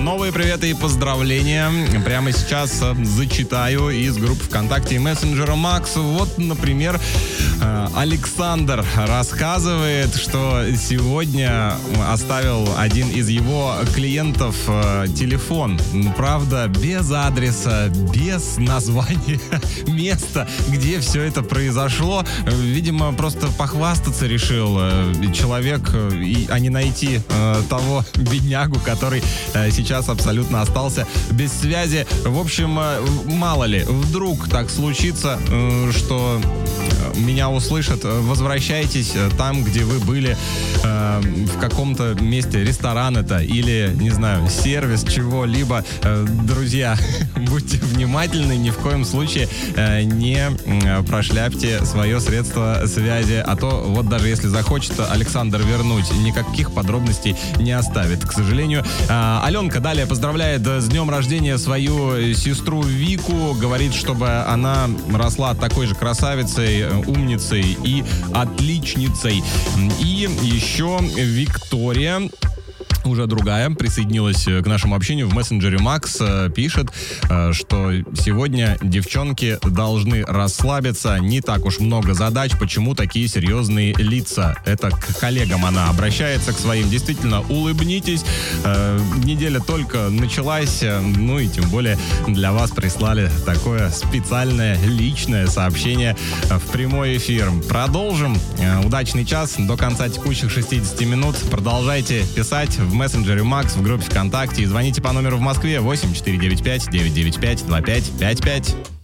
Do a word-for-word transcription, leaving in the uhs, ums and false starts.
Новые приветы и поздравления прямо сейчас зачитаю из групп ВКонтакте и мессенджера Макс. Вот, например, Александр рассказывает, что сегодня оставил один из его клиентов телефон. Правда, без адреса, без названия места, где все это произошло. Видимо, просто похвастаться решил человек, а не найти того беднягу, который сейчас абсолютно остался без связи. В общем, мало ли, вдруг так случится, что меня услышат. Возвращайтесь там, где вы были, э, в каком-то месте, ресторан это или, не знаю, сервис чего-либо. Э, друзья, будьте внимательны, ни в коем случае э, не э, прошляпьте свое средство связи, а то вот даже если захочет Александр вернуть, никаких подробностей не оставит, к сожалению. Э, Аленка далее поздравляет с днем рождения свою сестру Вику, говорит, чтобы она росла такой же красавицей, умницей и отличницей. И еще Виктория, уже другая, присоединилась к нашему общению в мессенджере Макс, пишет, что сегодня девчонки должны расслабиться, не так уж много задач, почему такие серьезные лица. Это к коллегам она обращается, к своим. Действительно, улыбнитесь, неделя только началась, ну и тем более для вас прислали такое специальное личное сообщение в прямой эфир. Продолжим. Удачный час до конца текущих шестидесяти минут. Продолжайте писать в мессенджере Макс в группе ВКонтакте и звоните по номеру в Москве восемь четыре девять пять девять девять пять два пять пять пять.